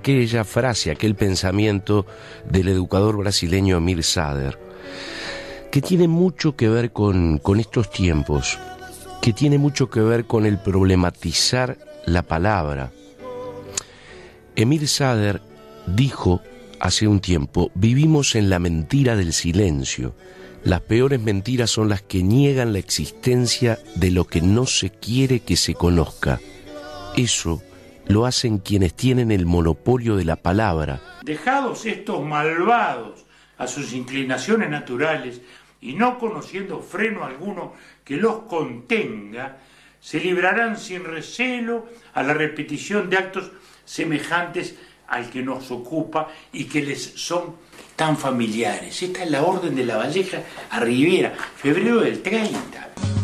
aquella frase, aquel pensamiento del educador brasileño Emil Sader, que tiene mucho que ver con estos tiempos, que tiene mucho que ver con el problematizar la palabra. Emil Sader dijo hace un tiempo: vivimos en la mentira del silencio. Las peores mentiras son las que niegan la existencia de lo que no se quiere que se conozca. Eso lo hacen quienes tienen el monopolio de la palabra. Dejados estos malvados a sus inclinaciones naturales y no conociendo freno alguno que los contenga, se librarán sin recelo a la repetición de actos semejantes al que nos ocupa y que les son tan familiares. Esta es la orden de La Valleja a Rivera, febrero del 30.